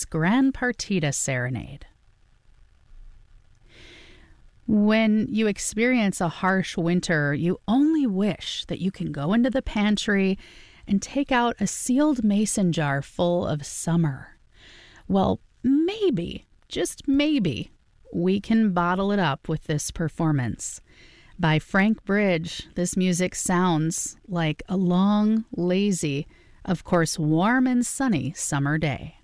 Gran Partita Serenade. When you experience a harsh winter, you only wish that you can go into the pantry and take out a sealed mason jar full of summer. Well, maybe, just maybe, we can bottle it up with this performance. By Frank Bridge, this music sounds like a long, lazy, of course warm and sunny summer day.